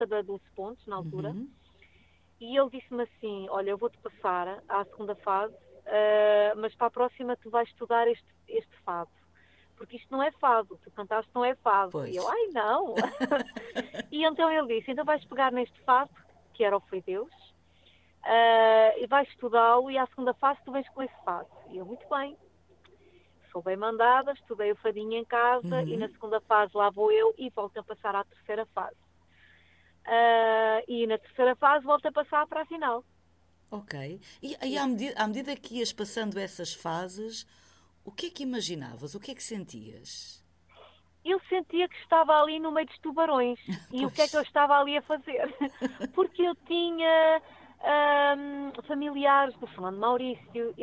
Costa da Dulce Pontes, na altura, Uhum. e ele disse-me assim, olha, eu vou-te passar à segunda fase, mas para a próxima tu vais estudar este fado. Porque isto não é fado, tu cantaste não é fado. E eu, Pois. ai não! E então ele disse, então vais pegar neste fado, que era o Foi Deus, e vais estudá-lo e à segunda fase tu vens com esse fado. E eu, muito bem. Sou bem mandada, estudei o fadinho em casa e na Uhum. segunda fase lá vou eu e volto a passar à terceira fase. E na terceira fase volto a passar para a final. Ok. E E à medida que ias passando essas fases, o que é que imaginavas? O que é que sentias? eu sentia que estava ali no meio dos tubarões. E o que é que eu Pois. estava ali a fazer? Porque eu tinha familiares do Fernando Maurício,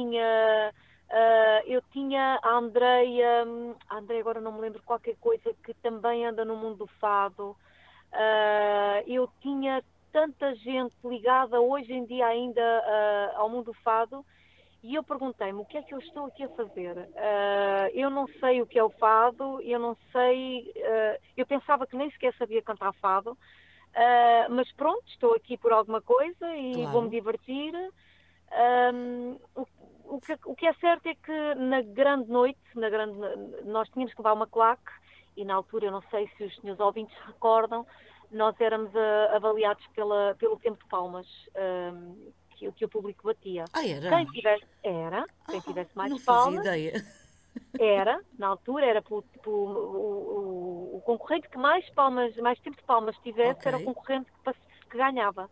eu tinha a Andreia agora não me lembro qualquer coisa, que também anda no mundo do fado. Eu tinha tanta gente ligada hoje em dia ainda ao mundo do fado, e eu perguntei-me o que é que eu estou aqui a fazer. Eu não sei o que é o fado, eu não sei. Eu pensava que nem sequer sabia cantar fado, mas pronto, estou aqui por alguma coisa e vou-me Claro. divertir. O que é certo é que na grande noite, nós tínhamos que levar uma claque, e na altura, eu não sei se os senhores ouvintes se recordam, nós éramos avaliados pelo tempo de palmas que o público batia. Ah, era? Quem tivesse mais Não fazia palmas, ideia. na altura, era o concorrente que mais tempo de palmas tivesse, Ok. era o concorrente que ganhava.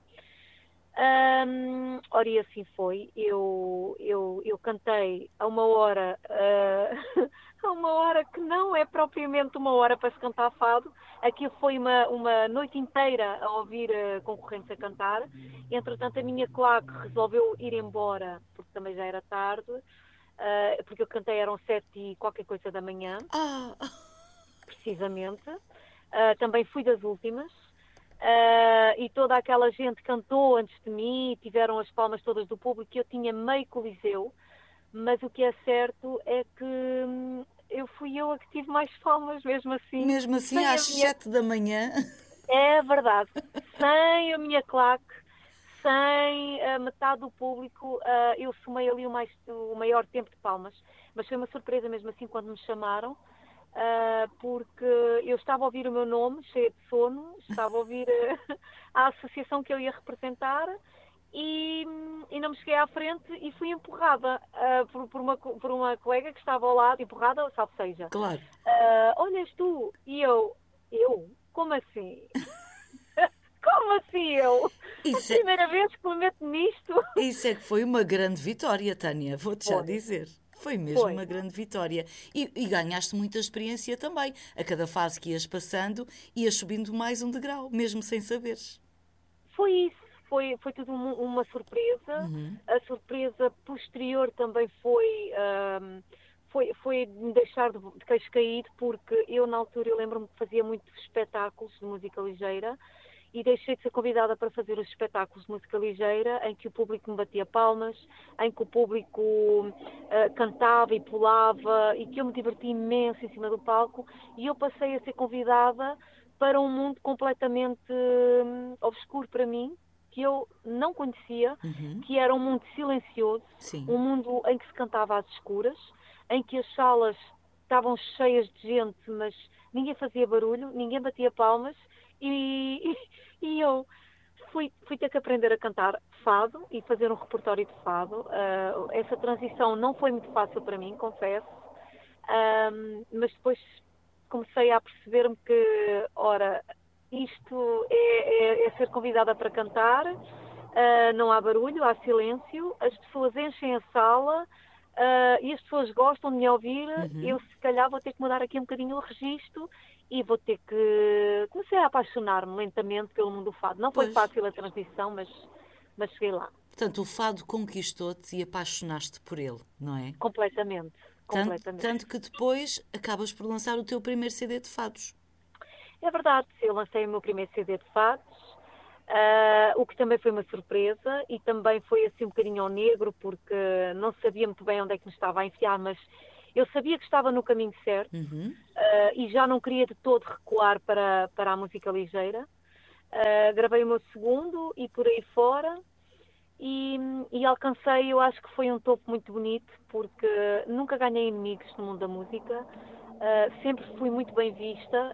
Ora, e assim foi. Eu cantei a uma hora, a uma hora que não é propriamente uma hora para se cantar fado. Aquilo foi uma noite inteira a ouvir concorrentes a cantar. Entretanto, a minha claque resolveu ir embora, porque também já era tarde, porque eu cantei eram 7 e qualquer coisa da manhã, Ah, precisamente. Também fui das últimas. E toda aquela gente cantou antes de mim e tiveram as palmas todas do público, e eu tinha meio coliseu, mas o que é certo é que eu fui eu a que tive mais palmas, mesmo assim, mesmo assim, sem às a minha... 7 da manhã. É verdade, sem a minha claque, sem a metade do público, eu somei ali o maior tempo de palmas, mas foi uma surpresa mesmo assim quando me chamaram, porque eu estava a ouvir o meu nome, cheia de sono, estava a ouvir a associação que eu ia representar, e não me cheguei à frente e fui empurrada por uma colega que estava ao lado, empurrada, salvo seja. Claro. Olha, és tu? E eu? Como assim? Como assim eu? A Isso é, primeira vez que me meto nisto? isso é que foi uma grande vitória, Tânia. Vou-te já Foi, dizer. Foi mesmo foi. uma grande vitória. E ganhaste muita experiência também. A cada fase que ias passando, ias subindo mais um degrau, mesmo sem saberes. Foi isso, foi tudo uma surpresa. A surpresa posterior também foi me deixar de queixo caído, porque eu, na altura, eu lembro-me que fazia muitos espetáculos de música ligeira e deixei de ser convidada para fazer os espetáculos de música ligeira, em que o público me batia palmas, em que o público cantava e pulava, e que eu me diverti imenso em cima do palco, e eu passei a ser convidada para um mundo completamente obscuro para mim, que eu não conhecia, que era um mundo silencioso, um Sim. mundo em que se cantava às escuras, em que as salas estavam cheias de gente, mas ninguém fazia barulho, ninguém batia palmas, e, e eu fui ter que aprender a cantar fado e fazer um repertório de fado. Essa transição não foi muito fácil para mim, confesso. Mas depois comecei a perceber-me que, ora, isto é ser convidada para cantar, não há barulho, há silêncio, as pessoas enchem a sala, e as pessoas gostam de me ouvir. Eu, se calhar, vou ter que mudar aqui um bocadinho o registro e vou ter que... Comecei a apaixonar-me lentamente pelo mundo do fado. Não foi Pois. fácil a transição, mas cheguei lá. Portanto, o fado conquistou-te e apaixonaste por ele, não é? Completamente, completamente. Tanto que depois acabas por lançar o teu primeiro CD de fados. É verdade, eu lancei o meu primeiro CD de fados, o que também foi uma surpresa e também foi assim um bocadinho ao negro, porque não sabia muito bem onde é que me estava a enfiar, mas eu sabia que estava no caminho certo, e já não queria de todo recuar para a música ligeira. Gravei o meu segundo e por aí fora. E alcancei, eu acho que foi um topo muito bonito, porque nunca ganhei inimigos no mundo da música, sempre fui muito bem vista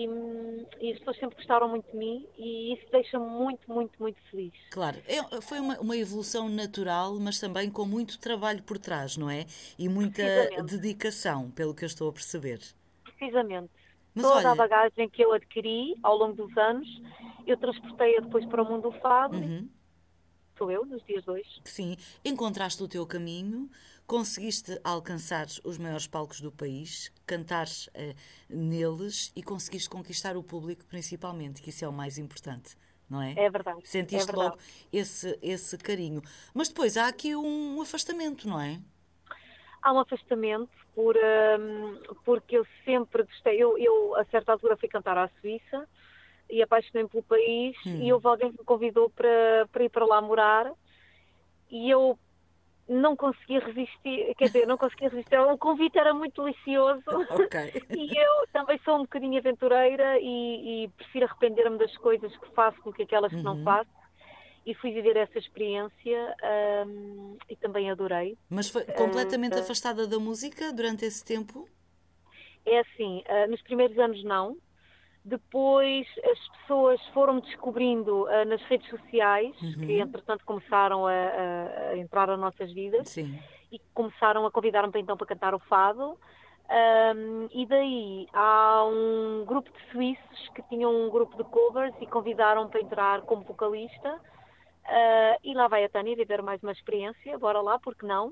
e as pessoas sempre gostaram muito de mim e isso deixa-me muito, muito, muito feliz. Claro, foi uma evolução natural, mas também com muito trabalho por trás, não é? E muita Precisamente, dedicação, pelo que eu estou a perceber. precisamente. Mas Toda a olha, bagagem que eu adquiri ao longo dos anos, eu transportei-a depois para o mundo do fado, e uhum, sou eu, nos dias de hoje. sim, encontraste o teu caminho, conseguiste alcançar os maiores palcos do país, cantares neles e conseguiste conquistar o público principalmente, que isso é o mais importante, não é? É verdade, é Sentiste logo verdade. esse carinho. Mas depois há aqui um afastamento, não é? Há um afastamento porque eu sempre gostei. Eu, a certa altura, fui cantar à Suíça e apaixonei-me pelo país e houve alguém que me convidou para ir para lá morar e eu não conseguia resistir, quer dizer, não conseguia resistir. O convite era muito delicioso Ok. e eu também sou um bocadinho aventureira e prefiro arrepender-me das coisas que faço do que aquelas que não Uhum. faço. E fui viver essa experiência e também adorei. Mas foi completamente afastada da música durante esse tempo? É assim, nos primeiros anos não. Depois as pessoas foram descobrindo nas redes sociais, que Uhum. entretanto começaram a entrar nas nossas vidas Sim. e começaram a convidar-me então para cantar o fado. E daí há um grupo de suíços que tinham um grupo de covers e convidaram-me para entrar como vocalista. E lá vai a Tânia viver mais uma experiência, bora lá, porque não?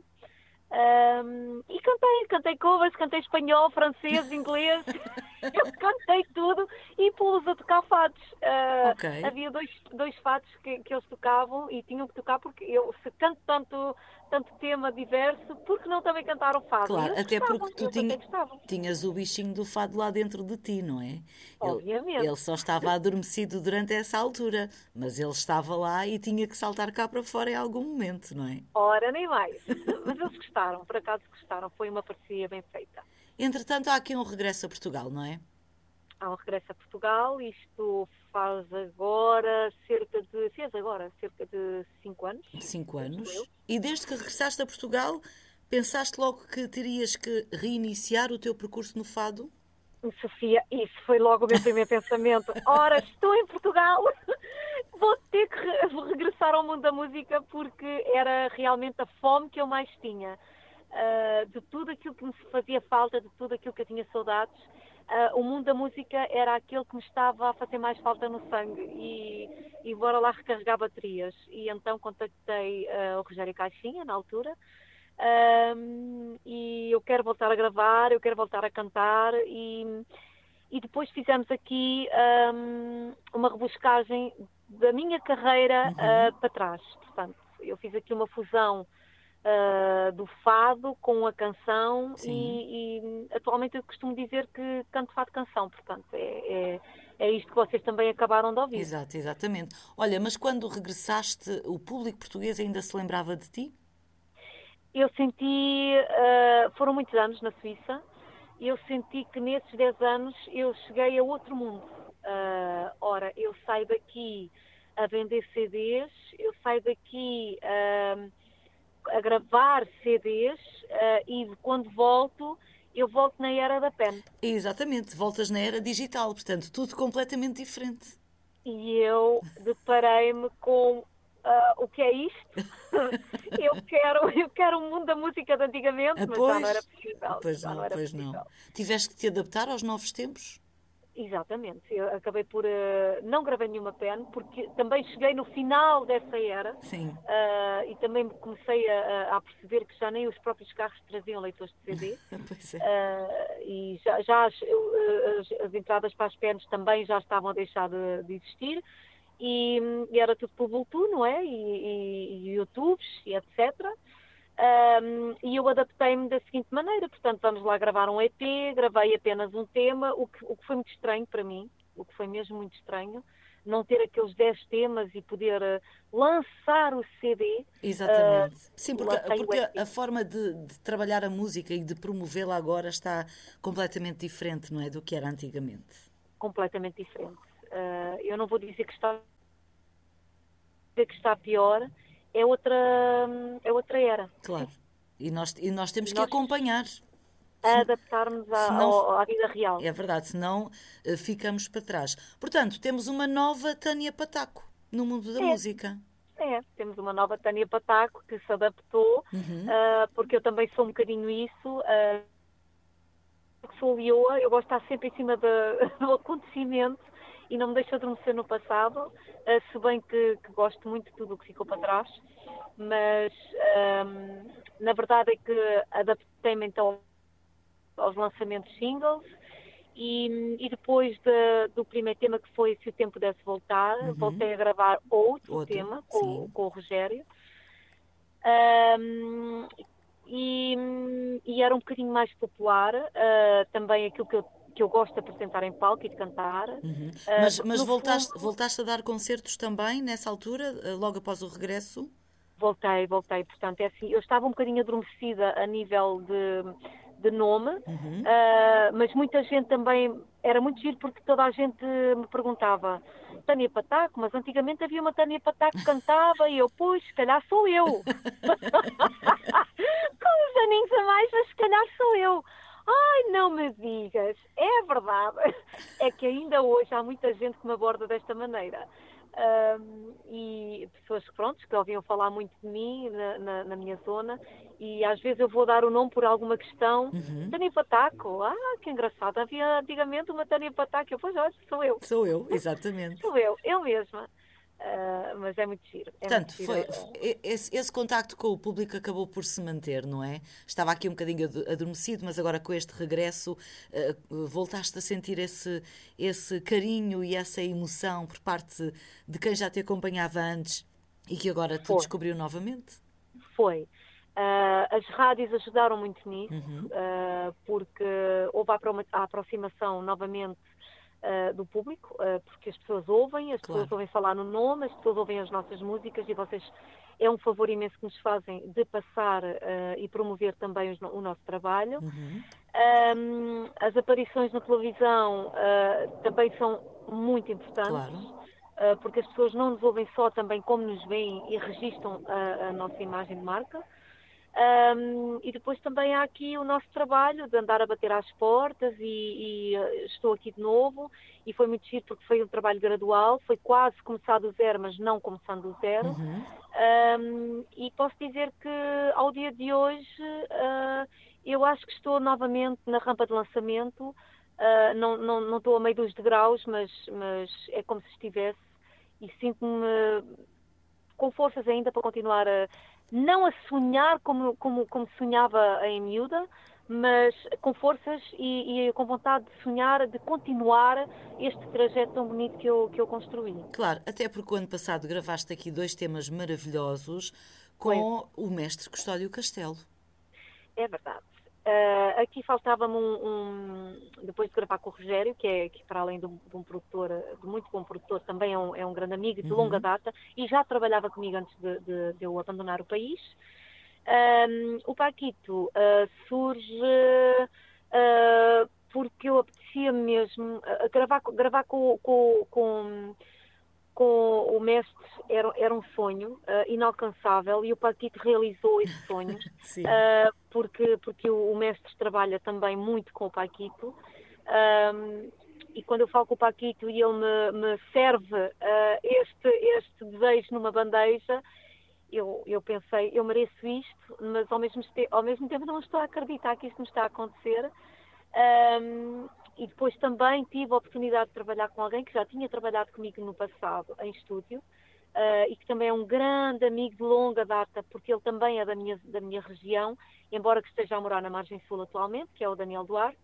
E cantei covers, cantei espanhol, francês, inglês, eu cantei tudo e pus a tocar fados. Ok. Havia dois fados que eles tocavam e tinham que tocar porque eu, se canto tanto tema diverso, por que não também cantar o fado? E Claro, até porque tu eles até gostavam, tinhas o bichinho do fado lá dentro de ti, não é? Ele obviamente. só estava adormecido durante essa altura, mas ele estava lá e tinha que saltar cá para fora em algum momento, não é? Ora, nem mais. Mas eles gostaram, por acaso gostaram, foi uma parceria bem feita. Entretanto, há aqui um regresso a Portugal, não é? Há um regresso a Portugal, isto fez agora cerca de 5 anos, 5 anos. penso E desde que regressaste a Portugal, pensaste logo que terias que reiniciar o teu percurso no fado? eu. Sofia, isso foi logo o meu primeiro pensamento. Ora, estou em Portugal, vou ter que regressar ao mundo da música porque era realmente a fome que eu mais tinha. De tudo aquilo que me fazia falta, de tudo aquilo que eu tinha saudades, o mundo da música era aquele que me estava a fazer mais falta no sangue e bora lá recarregar baterias. E então contactei o Rogério Caixinha, na altura, e eu quero voltar a gravar, eu quero voltar a cantar e depois fizemos aqui uma rebuscagem da minha carreira Uhum. para trás. Portanto, eu fiz aqui uma fusão do fado com a canção Sim. e atualmente eu costumo dizer que canto fado canção, portanto é isto que vocês também acabaram de ouvir. Exato, exatamente. Olha, mas quando regressaste, o público português ainda se lembrava de ti? Eu senti, foram muitos anos na Suíça, e eu senti que nesses 10 anos eu cheguei a outro mundo. Ora, eu saio daqui a vender CDs, eu saio daqui a gravar CDs e quando volto, eu volto na era da pen. Exatamente, voltas na era digital, portanto, tudo completamente diferente. E eu deparei-me com o que é isto? Eu quero um mundo da música de antigamente, Ah, mas já não era pois, possível. pois Já não, não era pois não. possível. Tiveste que te adaptar aos novos tempos? Exatamente. Eu acabei por. Não gravei nenhuma pen, porque também cheguei no final dessa era Sim, e também comecei a perceber que já nem os próprios carros traziam leitores de CD. pois é. E já as entradas para as pens também já estavam a deixar de existir. E era tudo por Bluetooth, não é? E YouTubes e etc. E eu adaptei-me da seguinte maneira, portanto vamos lá gravar um EP, gravei apenas um tema, o que foi muito estranho para mim, o que foi mesmo muito estranho, não ter aqueles 10 temas e poder lançar o CD, Exatamente. Sim, lancei o porque EP, a forma de trabalhar a música e de promovê-la agora está completamente diferente, não é? Do que era antigamente. completamente diferente. Eu não vou dizer que está pior, é outra era. Claro. E nós temos E que nós acompanhar. a adaptarmos Senão, à vida real. é verdade, senão ficamos para trás. Portanto, temos uma nova Tânia Pataco no mundo da É, música. temos uma nova Tânia Pataco que se adaptou, Uhum. porque eu também sou um bocadinho isso. Que sou leoa, eu gosto de estar sempre em cima do acontecimento e não me deixo adormecer no passado, se bem que gosto muito de tudo o que ficou para trás, mas na verdade é que adaptei-me então aos lançamentos singles e depois do primeiro tema, que foi Se o Tempo Desse Voltar, voltei a gravar outro Outro, tema sim. com o Rogério. E era um bocadinho mais popular, também aquilo que eu gosto de apresentar em palco e de cantar, Uhum. porque Mas no fundo voltaste a dar concertos também nessa altura, logo após o regresso? voltei, portanto é assim, eu estava um bocadinho adormecida a nível de nome, Uhum. mas muita gente também, era muito giro porque toda a gente me perguntava, Tânia Pataco, mas antigamente havia uma Tânia Pataco que cantava e eu, pois, se calhar sou eu. Com os aninhos a mais, mas se calhar sou eu. Ai, não me digas, é verdade. É que ainda hoje há muita gente que me aborda desta maneira. E pessoas pronto, que ouviam falar muito de mim na minha zona, e às vezes eu vou dar o nome por alguma questão. Tânia Pataco, que engraçado, havia antigamente uma Tânia Pataco, eu, pois olha, sou eu. Sou eu, exatamente. Sou eu mesma. Mas é muito giro, é muito Portanto, giro. esse contacto com o público acabou por se manter, não é? Estava aqui um bocadinho adormecido, mas agora com este regresso voltaste a sentir esse carinho e essa emoção por parte de quem já te acompanhava antes e que agora te Foi, descobriu novamente? foi. As rádios ajudaram muito nisso, porque houve a aproximação novamente do público, porque as pessoas Claro. ouvem falar no nome, as pessoas ouvem as nossas músicas e vocês é um favor imenso que nos fazem de passar e promover também o nosso trabalho. As aparições na televisão também são muito importantes. Claro. Porque as pessoas não nos ouvem só também como nos veem e registram a nossa imagem de marca. E depois também há aqui o nosso trabalho de andar a bater às portas e estou aqui de novo e foi muito giro porque foi um trabalho gradual, foi quase começar do zero, mas não começando do zero. E posso dizer que ao dia de hoje eu acho que estou novamente na rampa de lançamento. Não estou a meio dos degraus, mas é como se estivesse e sinto-me com forças ainda para continuar não a sonhar como sonhava em miúda, mas com forças e com vontade de sonhar, de continuar este trajeto tão bonito que eu construí. Claro, até porque o ano passado gravaste aqui 2 temas maravilhosos Foi, com o mestre Custódio Castelo. é verdade. Aqui faltava-me depois de gravar com o Rogério, que para além de um produtor, de muito bom produtor, também é um grande amigo de longa data e já trabalhava comigo antes de eu abandonar o país. O Paquito surge porque eu apetecia mesmo gravar com o mestre era um sonho inalcançável e o Paquito realizou esse sonho Sim. porque o mestre trabalha também muito com o Paquito e quando eu falo com o Paquito e ele me serve este desejo numa bandeja, eu pensei, eu mereço isto, mas ao mesmo tempo não estou a acreditar que isto me está a acontecer. E depois também tive a oportunidade de trabalhar com alguém que já tinha trabalhado comigo no passado, em estúdio, e que também é um grande amigo de longa data, porque ele também é da minha região, embora que esteja a morar na Margem Sul atualmente, que é o Daniel Duarte.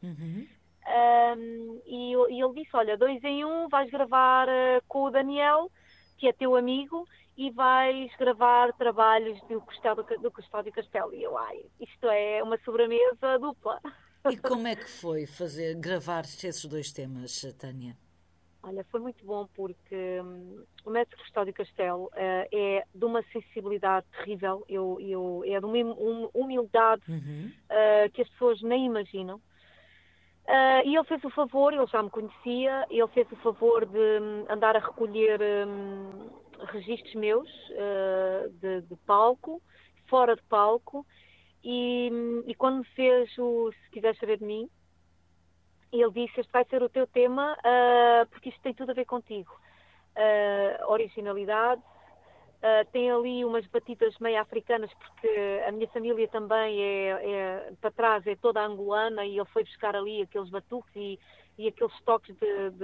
E ele disse, olha, 2 em 1, vais gravar com o Daniel, que é teu amigo, e vais gravar trabalhos do Custódio Castelo. E eu, isto é uma sobremesa dupla. E como é que foi gravar esses 2 temas, Tânia? Olha, foi muito bom porque o mestre Custódio Castelo é de uma sensibilidade terrível, é de uma humildade que as pessoas nem imaginam. E ele fez o favor, ele já me conhecia, ele fez o favor de andar a recolher registros meus de palco, fora de palco, e quando me fez o Se Quiseres Saber de Mim, ele disse: este vai ser o teu tema, porque isto tem tudo a ver contigo. Originalidade, tem ali umas batidas meio africanas, porque a minha família também para trás é toda angolana, e ele foi buscar ali aqueles batuques e aqueles toques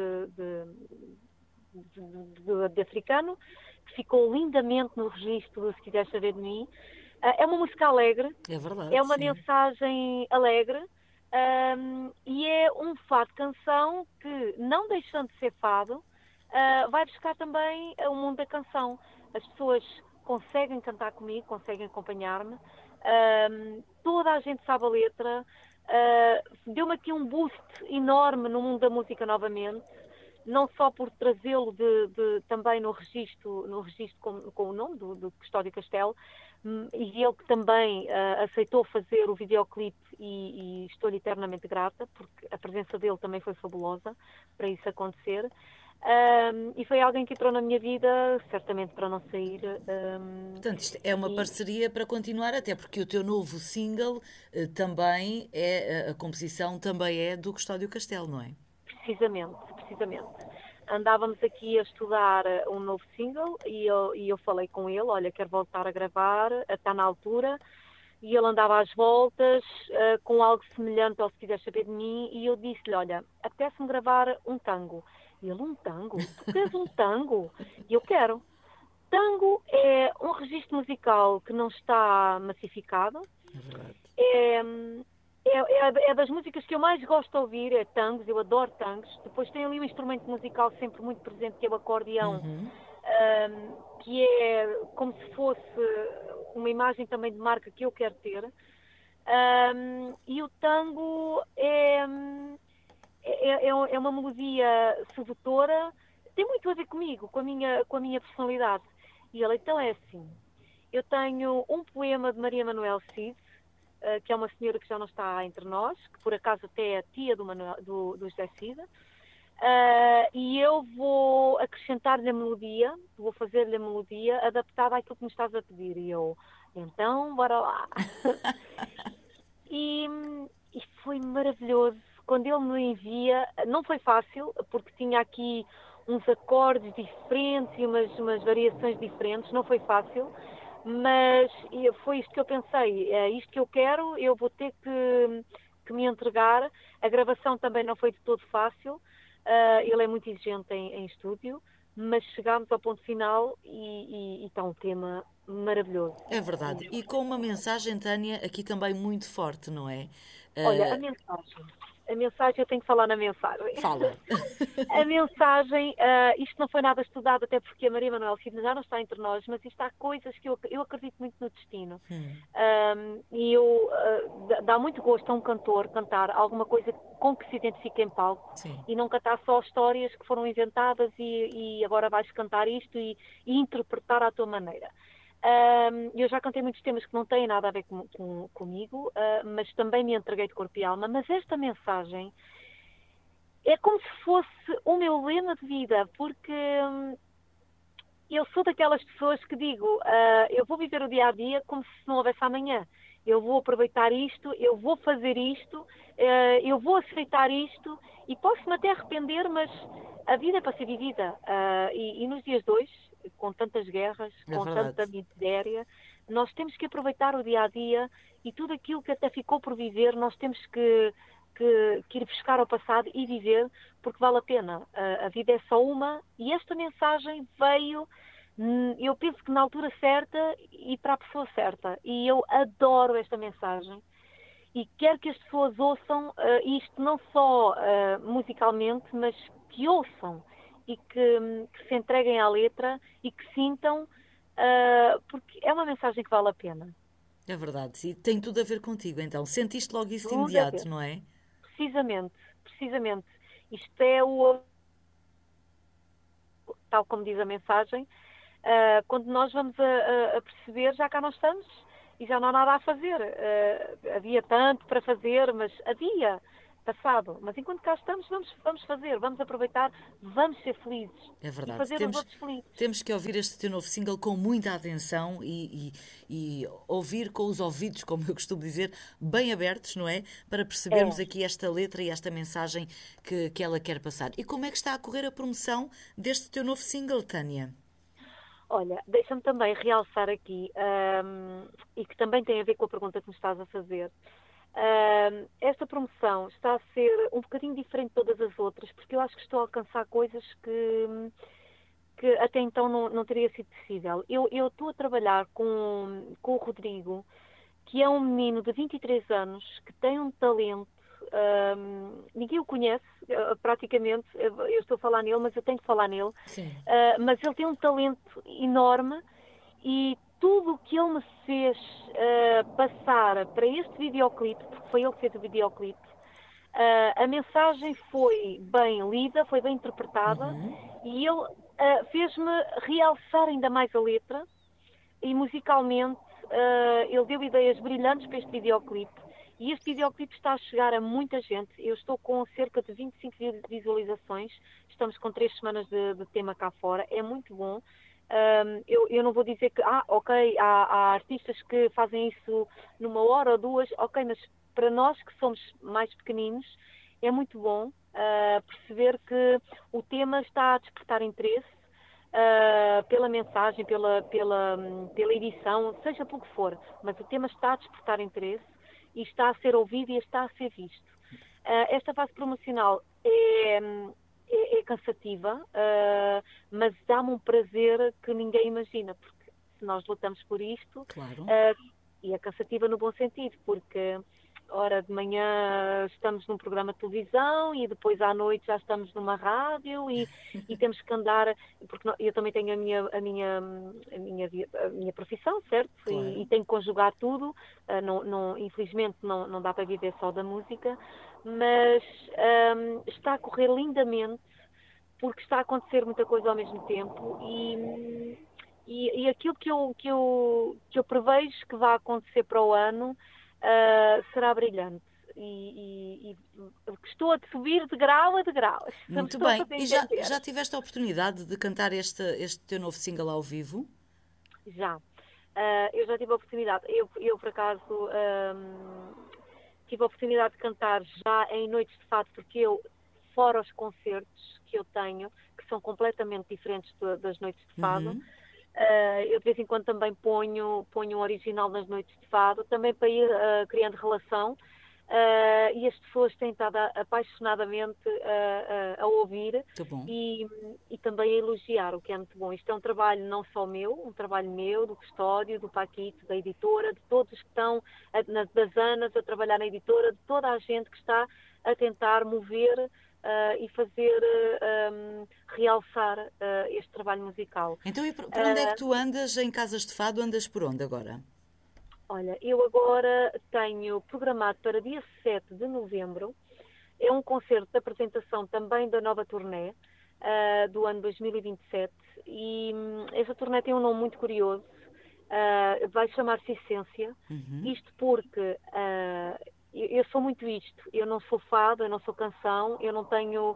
de africano, que ficou lindamente no registro do Se Quiseres Saber de Mim. É uma música alegre, É verdade, é uma sim. mensagem alegre, e é um fado canção que, não deixando de ser fado, vai buscar também o mundo da canção. As pessoas conseguem cantar comigo, conseguem acompanhar-me, toda a gente sabe a letra, deu-me aqui um boost enorme no mundo da música novamente, não só por trazê-lo também no registro com o nome do Custódio Castelo, e ele que também aceitou fazer o videoclipe, e estou-lhe eternamente grata, porque a presença dele também foi fabulosa para isso acontecer. E foi alguém que entrou na minha vida, certamente para não sair. Portanto, isto é uma parceria para continuar, até porque o teu novo single também a composição também é do Custódio Castelo, não é? Precisamente. Andávamos aqui a estudar um novo single e eu falei com ele: olha, quero voltar a gravar, está na altura. E ele andava às voltas com algo semelhante ao Se Quiseres Saber de Mim, e eu disse-lhe: olha, apetece-me gravar um tango. E ele: um tango? Tu queres um tango? E eu quero. Tango é um registro musical que não está massificado. É verdade. É das músicas que eu mais gosto de ouvir, é tangos, eu adoro tangos. Depois tem ali um instrumento musical sempre muito presente, que é o acordeão, que é como se fosse uma imagem também de marca que eu quero ter. E o tango é uma melodia sedutora, tem muito a ver comigo, com a minha personalidade. E ele: então é assim, eu tenho um poema de Maria Manuel Cid, que é uma senhora que já não está entre nós, que por acaso até é a tia do José Cid, e eu vou acrescentar-lhe a melodia, vou fazer-lhe a melodia adaptada àquilo que me estás a pedir. E eu: então, bora lá. E foi maravilhoso. Quando ele me envia, não foi fácil, porque tinha aqui uns acordes diferentes e umas variações diferentes, não foi fácil, mas foi isto que eu pensei: é isto que eu quero, eu vou ter que me entregar. A gravação também não foi de todo fácil, ele é muito exigente em estúdio, mas chegámos ao ponto final e está um tema maravilhoso. É verdade. E com uma mensagem, Tânia, aqui também muito forte, não é? Olha, a mensagem, eu tenho que falar na mensagem. Fala. A mensagem, isto não foi nada estudado, até porque a Maria Manuel Cid já não está entre nós, mas isto há coisas que eu acredito muito no destino. E dá muito gosto a um cantor cantar alguma coisa com que se identifique em palco. Sim. E não cantar só histórias que foram inventadas e agora vais cantar isto e interpretar à tua maneira. Eu já cantei muitos temas que não têm nada a ver comigo, mas também me entreguei de corpo e alma. Mas esta mensagem é como se fosse o meu lema de vida, porque eu sou daquelas pessoas que digo: eu vou viver o dia a dia como se não houvesse amanhã. Eu vou aproveitar isto, eu vou fazer isto, eu vou aceitar isto, e posso-me até arrepender, mas a vida é para ser vivida. E nos dias de hoje, com tantas guerras, com tanta miséria, nós temos que aproveitar o dia a dia, e tudo aquilo que até ficou por viver, nós temos que ir buscar ao passado e viver, porque vale a pena. A vida é só uma, e esta mensagem veio, eu penso que na altura certa e para a pessoa certa, e eu adoro esta mensagem. E quero que as pessoas ouçam isto não só musicalmente, mas que ouçam e que se entreguem à letra e que sintam, porque é uma mensagem que vale a pena. É verdade, e tem tudo a ver contigo, então. Sentiste logo isso de Tudo a imediato, ver. não é? Precisamente. Isto é tal como diz a mensagem, quando nós vamos a perceber, já cá nós estamos e já não há nada a fazer. Havia tanto para fazer, mas havia passado, mas enquanto cá estamos, vamos fazer, vamos aproveitar, vamos ser felizes É e verdade. fazer os outros felizes. Temos que ouvir este teu novo single com muita atenção e ouvir com os ouvidos, como eu costumo dizer, bem abertos, não é? Para percebermos É. aqui esta letra e esta mensagem que ela quer passar. E como é que está a correr a promoção deste teu novo single, Tânia? Olha, deixa-me também realçar aqui, e que também tem a ver com a pergunta que me estás a fazer. Esta promoção está a ser um bocadinho diferente de todas as outras, porque eu acho que estou a alcançar coisas que até então não teria sido possível. Eu estou a trabalhar com o Rodrigo, que é um menino de 23 anos, que tem um talento, ninguém o conhece, praticamente, eu estou a falar nele, mas eu tenho que falar nele, Sim. mas ele tem um talento enorme e tudo o que ele me fez passar para este videoclipe, porque foi ele que fez o videoclipe, a mensagem foi bem lida, foi bem interpretada e ele fez-me realçar ainda mais a letra e musicalmente ele deu ideias brilhantes para este videoclipe e este videoclipe está a chegar a muita gente. Eu estou com cerca de 25 visualizações, estamos com 3 semanas de tema cá fora, é muito bom. Eu não vou dizer que, ok, há artistas que fazem isso numa hora ou duas, ok, mas para nós que somos mais pequeninos é muito bom perceber que o tema está a despertar interesse pela mensagem, pela edição, seja pelo que for, mas o tema está a despertar interesse e está a ser ouvido e está a ser visto. Esta fase promocional é cansativa, mas dá-me um prazer que ninguém imagina, porque se nós lutamos por isto, Claro. E é cansativa no bom sentido, porque ora de manhã estamos num programa de televisão e depois à noite já estamos numa rádio e temos que andar, porque eu também tenho a minha profissão, certo? Claro. E tenho que conjugar tudo, infelizmente não dá para viver só da música, mas está a correr lindamente porque está a acontecer muita coisa ao mesmo tempo e aquilo que eu prevejo que vai acontecer para o ano será brilhante e estou a subir de grau a degrau. Muito bem. E já tiveste a oportunidade de cantar este teu novo single ao vivo? Já. Eu já tive a oportunidade. Eu por acaso, tive a oportunidade de cantar já em noites de fado, porque fora os concertos que eu tenho, que são completamente diferentes das noites de fado, eu de vez em quando também ponho um original nas noites de fado, também para ir criando relação, e as pessoas têm estado apaixonadamente a ouvir e também a elogiar, o que é muito bom. Isto é um trabalho não só meu, um trabalho meu, do Custódio, do Paquito, da editora, de todos que estão, das Anas, a trabalhar na editora, de toda a gente que está a tentar mover e fazer realçar este trabalho musical. Então, e por onde é que tu andas em casas de fado? Andas por onde agora? Olha, eu agora tenho programado para dia 7 de novembro, é um concerto de apresentação também da nova turnê do ano 2027 e essa turnê tem um nome muito curioso, vai chamar-se Essência, isto porque eu sou muito isto, eu não sou fado, eu não sou canção, eu tenho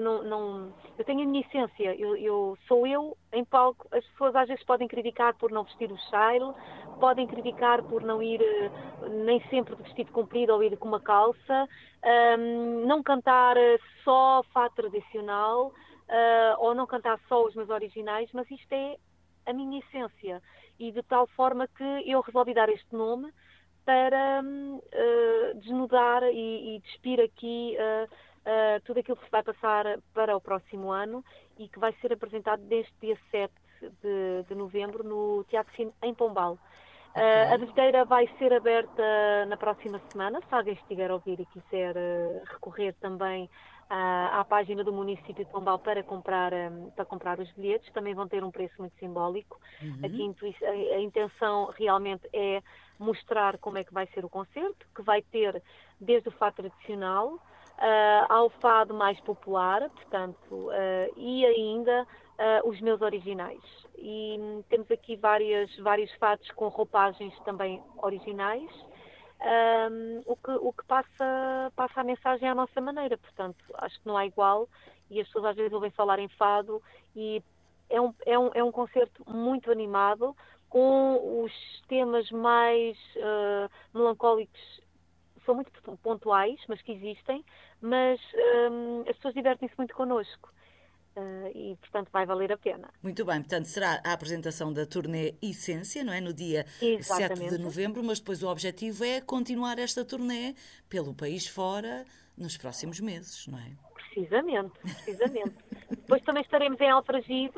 a minha essência, eu sou eu em palco. As pessoas às vezes podem criticar por não vestir o shile, podem criticar por não ir nem sempre de vestido comprido ou ir com uma calça, não cantar só fado tradicional, ou não cantar só os meus originais, mas isto é a minha essência e de tal forma que eu resolvi dar este nome para desnudar e despir aqui tudo aquilo que se vai passar para o próximo ano e que vai ser apresentado desde dia 7 de novembro no Teatro Cine em Pombal. A bilheteira vai ser aberta na próxima semana, se alguém estiver a ouvir e quiser recorrer também à página do município de Pombal para comprar os bilhetes, também vão ter um preço muito simbólico. Aqui a intenção realmente é mostrar como é que vai ser o concerto, que vai ter desde o fado tradicional ao fado mais popular, portanto, e ainda os meus originais. E temos aqui vários fados com roupagens também originais. o que passa a mensagem à nossa maneira. Portanto, acho que não há igual, e as pessoas às vezes ouvem falar em fado, e é um concerto muito animado, com os temas mais melancólicos, são muito pontuais, mas que existem, mas as pessoas divertem-se muito connosco. E, portanto, vai valer a pena. Muito bem, portanto, será a apresentação da turnê Essência, não é? No dia 7 de Exatamente. novembro, mas depois o objetivo é continuar esta turnê pelo país fora nos próximos meses, não é? Precisamente. Depois também estaremos em Alfragide,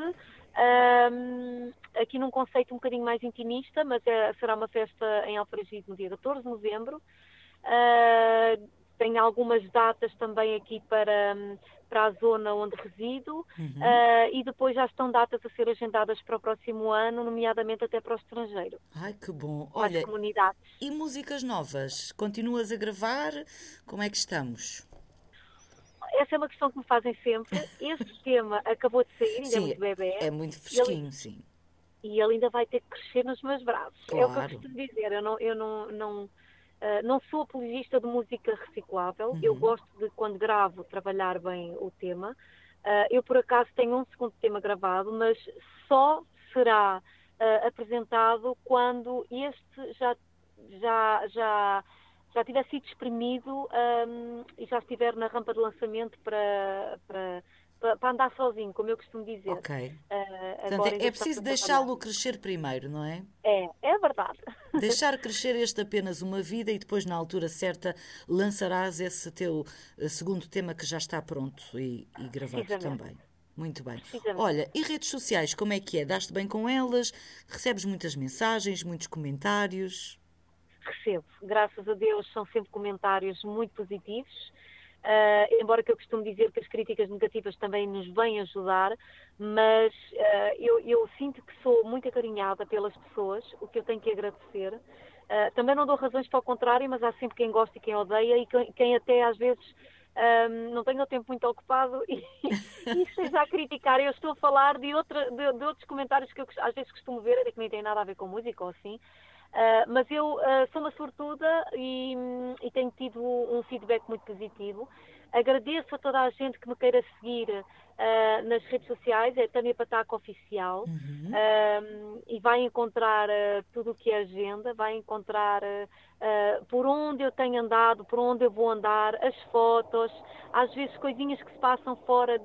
aqui num conceito um bocadinho mais intimista, mas será uma festa em Alfragide no dia 14 de novembro. Tenho algumas datas também aqui para a zona onde resido, e depois já estão datas a ser agendadas para o próximo ano, nomeadamente até para o estrangeiro. Ai, que bom. Para as comunidades. E músicas novas? Continuas a gravar? Como é que estamos? Essa é uma questão que me fazem sempre. Este tema acabou de sair, ainda é muito bebê. É muito fresquinho, sim. E ele ainda vai ter que crescer nos meus braços. Claro. É o que eu costumo dizer. Eu não sou apologista de música reciclável. Eu gosto de, quando gravo, trabalhar bem o tema. Eu, por acaso, tenho um segundo tema gravado, mas só será apresentado quando este já tiver sido exprimido e já estiver na rampa de lançamento para andar sozinho, como eu costumo dizer. Ok. Portanto, é preciso deixá-lo crescer primeiro, não é? É verdade. Deixar crescer este Apenas Uma Vida, e depois, na altura certa, lançarás esse teu segundo tema que já está pronto e gravado também. Muito bem. Olha, e redes sociais, como é que é? Dás-te bem com elas? Recebes muitas mensagens, muitos comentários? Recebo. Graças a Deus são sempre comentários muito positivos. Embora que eu costume dizer que as críticas negativas também nos vêm ajudar, mas eu sinto que sou muito acarinhada pelas pessoas, o que eu tenho que agradecer. Também não dou razões para o contrário, mas há sempre quem gosta e quem odeia, e quem até às vezes não tem o tempo muito ocupado e esteja a criticar. Eu estou a falar de outros comentários que eu às vezes costumo ver, que nem têm nada a ver com música ou assim. Mas eu sou uma sortuda e tenho tido um feedback muito positivo. Agradeço a toda a gente que me queira seguir nas redes sociais, é Tânia Pataco Oficial, e vai encontrar tudo o que é agenda, vai encontrar por onde eu tenho andado, por onde eu vou andar, as fotos, às vezes coisinhas que se passam fora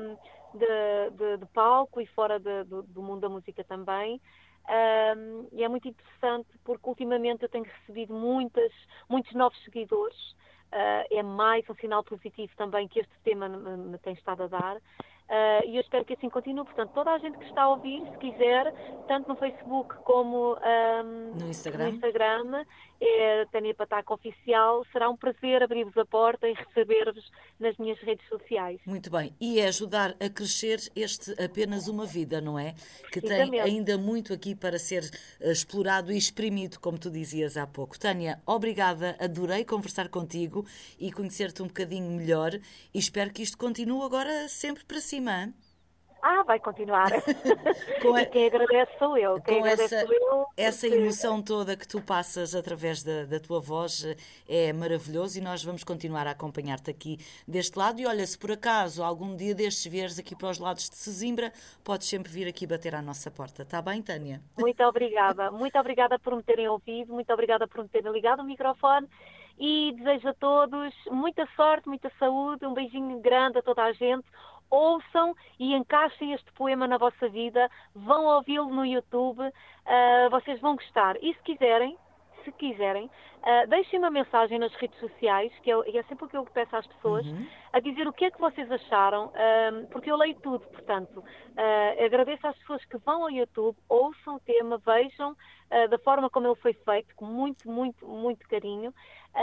de palco e fora do mundo da música também. E é muito interessante porque ultimamente eu tenho recebido muitos novos seguidores. É mais um sinal positivo também que este tema me tem estado a dar, e eu espero que assim continue. Portanto, toda a gente que está a ouvir, se quiser, tanto no Facebook como no Instagram, é Tânia Pataco Oficial. Será um prazer abrir-vos a porta e receber-vos nas minhas redes sociais. Muito bem, e é ajudar a crescer este Apenas Uma Vida, não é? Que tem ainda muito aqui para ser explorado e exprimido, como tu dizias há pouco. Tânia, obrigada, adorei conversar contigo e conhecer-te um bocadinho melhor, e espero que isto continue agora sempre para cima. Vai continuar. E quem agradece sou eu. Com essa emoção toda que tu passas através da tua voz, é maravilhoso, e nós vamos continuar a acompanhar-te aqui deste lado. E olha, se por acaso algum dia destes vieres aqui para os lados de Sesimbra, podes sempre vir aqui bater à nossa porta. Está bem, Tânia? Muito obrigada por me terem ouvido, muito obrigada por me terem ligado o microfone, e desejo a todos muita sorte, muita saúde, um beijinho grande a toda a gente. Ouçam e encaixem este poema na vossa vida, vão ouvi-lo no YouTube, vocês vão gostar. E se quiserem, deixem uma mensagem nas redes sociais, que é sempre o que eu peço às pessoas, a dizer o que é que vocês acharam, porque eu leio tudo. Portanto, agradeço às pessoas que vão ao YouTube, ouçam o tema, vejam da forma como ele foi feito, com muito, muito, muito carinho,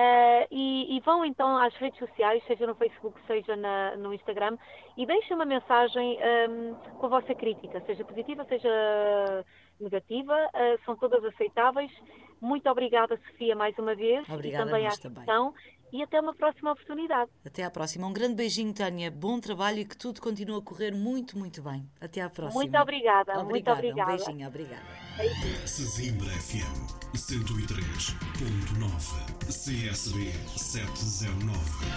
e vão então às redes sociais, seja no Facebook, seja no Instagram, e deixem uma mensagem com a vossa crítica, seja positiva, seja negativa, são todas aceitáveis. Muito obrigada, Sofia, mais uma vez. Obrigada, e também à nós também. e até uma próxima oportunidade. Até à próxima. Um grande beijinho, Tânia. Bom trabalho e que tudo continue a correr muito, muito bem. Até à próxima. Muito obrigada. Muito obrigada. Um beijinho, obrigada. Sesimbra FM 103.9 CSB 709